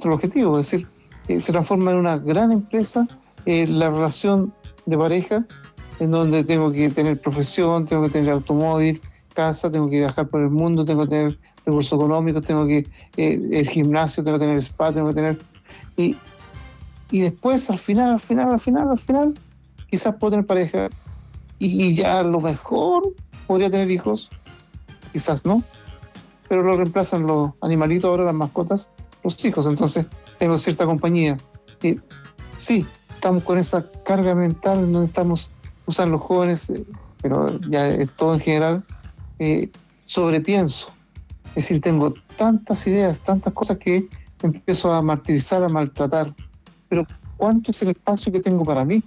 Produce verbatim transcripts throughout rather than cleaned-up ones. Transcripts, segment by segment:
nuestro objetivo, es decir, eh, se transforma en una gran empresa eh, la relación de pareja, en donde tengo que tener profesión, tengo que tener automóvil, casa, tengo que viajar por el mundo, tengo que tener recursos económicos, tengo que eh, el gimnasio, tengo que tener spa, tengo que tener... Y, y después, al final, al final, al final, al final, quizás puedo tener pareja y, y ya a lo mejor podría tener hijos, quizás no, pero lo reemplazan los animalitos, ahora las mascotas, los hijos, entonces tengo cierta compañía. Y sí, estamos con esa carga mental, no estamos usando los jóvenes, eh, pero ya es todo en general, eh, sobrepienso. Es decir, tengo tantas ideas, tantas cosas que empiezo a martirizar, a maltratar. Pero ¿cuánto es el espacio que tengo para mí?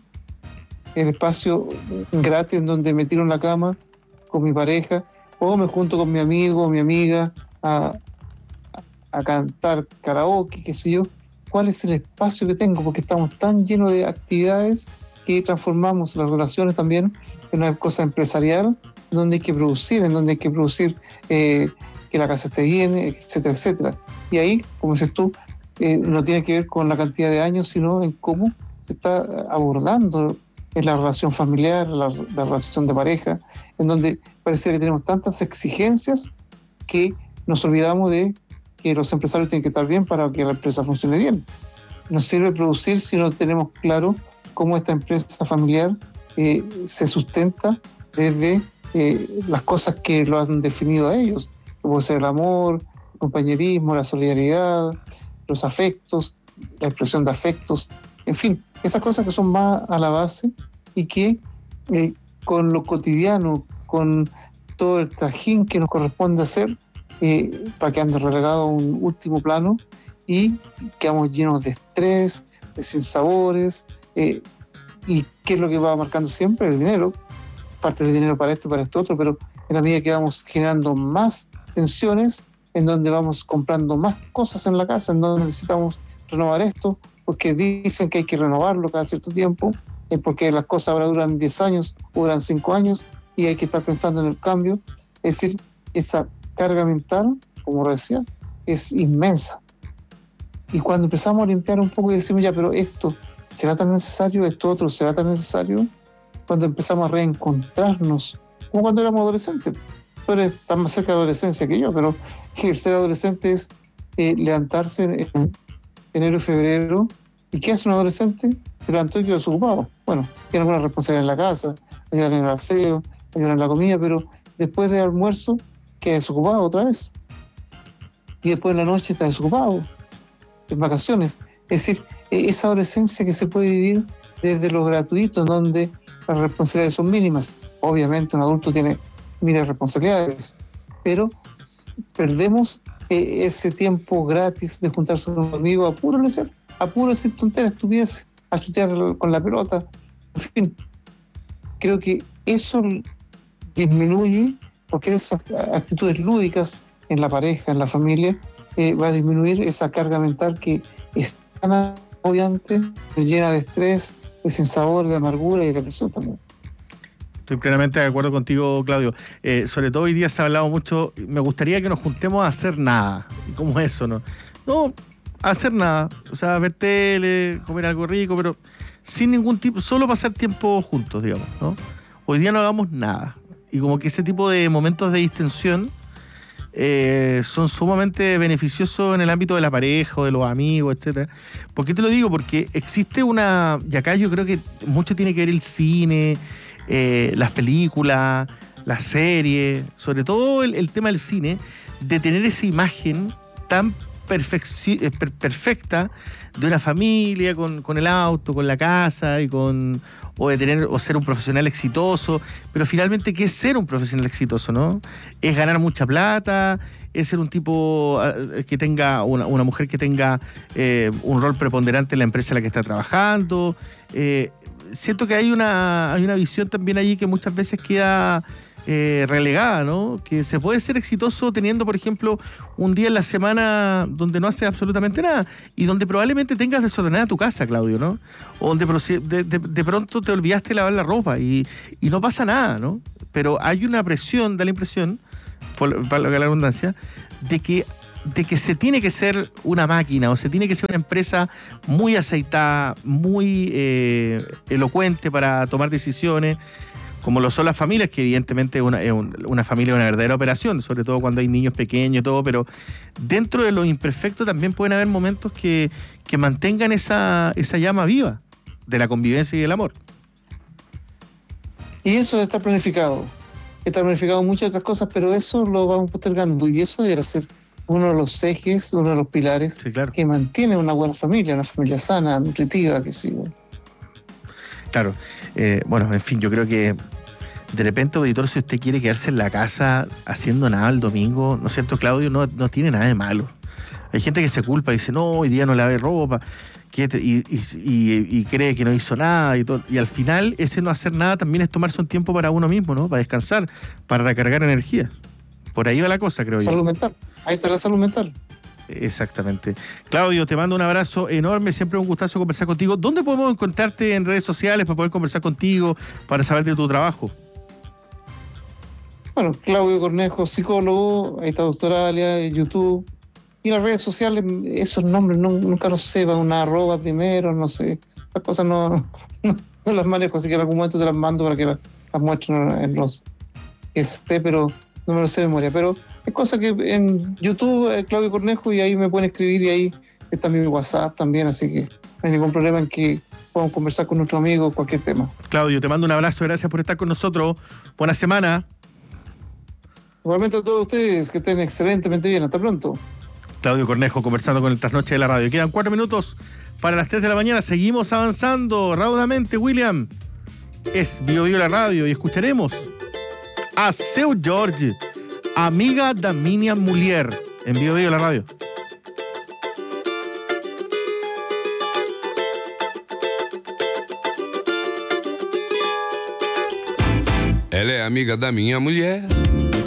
El espacio gratis en donde me tiro en la cama con mi pareja, o me junto con mi amigo o mi amiga a, a, a cantar karaoke, qué sé yo. ¿Cuál es el espacio que tengo? Porque estamos tan llenos de actividades que transformamos las relaciones también en una cosa empresarial, donde hay que producir, en donde hay que producir eh, que la casa esté bien, etcétera, etcétera. Y ahí, como dices tú, eh, no tiene que ver con la cantidad de años, sino en cómo se está abordando en la relación familiar, la, la relación de pareja, en donde parece que tenemos tantas exigencias que nos olvidamos de que los empresarios tienen que estar bien para que la empresa funcione bien. No sirve producir si no tenemos claro cómo esta empresa familiar eh, se sustenta desde eh, las cosas que lo han definido a ellos, que puede ser el amor, el compañerismo, la solidaridad, los afectos, la expresión de afectos, en fin, esas cosas que son más a la base y que eh, con lo cotidiano, con todo el trajín que nos corresponde hacer, eh, va quedando relegado a un último plano y quedamos llenos de estrés, de sinsabores, eh, y ¿qué es lo que va marcando siempre? El dinero. Falta el dinero para esto y para esto otro, pero en la medida que vamos generando más tensiones, en donde vamos comprando más cosas en la casa, en donde necesitamos renovar esto, porque dicen que hay que renovarlo cada cierto tiempo, eh, porque las cosas ahora duran diez años, o duran cinco años, y hay que estar pensando en el cambio. Es decir, esa carga mental, como lo decía, es inmensa. Y cuando empezamos a limpiar un poco y decimos, ya, pero esto, ¿será tan necesario? ¿Esto otro será tan necesario? Cuando empezamos a reencontrarnos, como cuando éramos adolescentes. Tú eres tan más cerca de la adolescencia que yo, pero el ser adolescente es eh, levantarse en enero y febrero. ¿Y qué hace un adolescente? Se levantó y quedó desocupado. Bueno, tiene alguna responsabilidad en la casa, ayudar en el aseo, ayudar en la comida, pero después del almuerzo queda desocupado otra vez. Y después en la noche está desocupado, en vacaciones. Es decir, esa adolescencia que se puede vivir desde lo gratuito, donde las responsabilidades son mínimas. Obviamente un adulto tiene miles de responsabilidades, pero perdemos eh, ese tiempo gratis de juntarse con un amigo a puro lecer, a puro decir tonteras, estupideces, a chutear con la pelota. En fin, creo que eso disminuye, porque esas actitudes lúdicas en la pareja, en la familia, eh, va a disminuir esa carga mental que es tan agobiante, llena de estrés, de sinsabor, de amargura y de depresión también. Estoy plenamente de acuerdo contigo, Claudio. Eh, sobre todo hoy día se ha hablado mucho, me gustaría que nos juntemos a hacer nada. ¿Cómo es eso, no? No, a hacer nada. O sea, ver tele, comer algo rico, pero sin ningún tipo, solo pasar tiempo juntos, digamos, ¿no? Hoy día no hagamos nada. Y como que ese tipo de momentos de distensión eh, son sumamente beneficiosos en el ámbito de la pareja, o de los amigos, etcétera. ¿Por qué te lo digo? Porque existe una, y acá yo creo que mucho tiene que ver el cine, eh, las películas, las series, sobre todo el, el tema del cine, de tener esa imagen tan perfecci- eh, per- perfecta de una familia con, con el auto, con la casa y con o de tener o ser un profesional exitoso, pero finalmente ¿qué es ser un profesional exitoso, no? Es ganar mucha plata, es ser un tipo eh, que tenga una, una mujer que tenga eh, un rol preponderante en la empresa en la que está trabajando. Eh, siento que hay una hay una visión también allí que muchas veces queda Eh, relegada, ¿no? Que se puede ser exitoso teniendo, por ejemplo, un día en la semana donde no haces absolutamente nada y donde probablemente tengas desordenada tu casa, Claudio, ¿no? O donde de, de, de pronto te olvidaste de lavar la ropa y, y no pasa nada, ¿no? Pero hay una presión, da la impresión, para la redundancia, de que de que se tiene que ser una máquina o se tiene que ser una empresa muy aceitada, muy eh, elocuente para tomar decisiones, como lo son las familias, que evidentemente una, es un, una familia es una verdadera operación, sobre todo cuando hay niños pequeños y todo, pero dentro de lo imperfecto también pueden haber momentos que, que mantengan esa, esa llama viva de la convivencia y del amor. Y eso está planificado. Está planificado muchas otras cosas, pero eso lo vamos postergando y eso debería ser uno de los ejes, uno de los pilares Sí, claro. que mantiene una buena familia, una familia sana, nutritiva, que sí. Claro. Eh, bueno, en fin, yo creo que de repente, auditor, si usted quiere quedarse en la casa haciendo nada el domingo, ¿no es cierto, Claudio? No, no tiene nada de malo. Hay gente que se culpa y dice, no, hoy día no lavé ropa, y, y, y, y cree que no hizo nada y todo. Y al final, ese no hacer nada también es tomarse un tiempo para uno mismo, ¿no? Para descansar, para recargar energía. Por ahí va la cosa, creo yo. Salud mental. Ahí está la salud mental. Exactamente. Claudio, te mando un abrazo enorme, siempre un gustazo conversar contigo. ¿Dónde podemos encontrarte en redes sociales para poder conversar contigo, para saber de tu trabajo? Bueno, Claudio Cornejo, psicólogo, ahí está Doctoralia, YouTube. Y las redes sociales, esos nombres no, nunca los sé, va una arroba primero, no sé. Esas cosas no, no, no las manejo, así que en algún momento te las mando para que las, las muestren en los que esté, pero no me lo sé de memoria. Pero es cosa que en YouTube, eh, Claudio Cornejo, y ahí me pueden escribir y ahí está mi WhatsApp también, así que no hay ningún problema en que podamos conversar con nuestro amigo cualquier tema. Claudio, te mando un abrazo, gracias por estar con nosotros. Buena semana. Igualmente a todos ustedes, que estén excelentemente bien. Hasta pronto. Claudio Cornejo conversando con el Trasnoche de la Radio. Quedan cuatro minutos para las tres de la mañana. Seguimos avanzando raudamente, William. Es Bio Bio la Radio y escucharemos a Seu Jorge, amiga da minha mulher, en Bio Bio la Radio. Ela é amiga da minha mulher.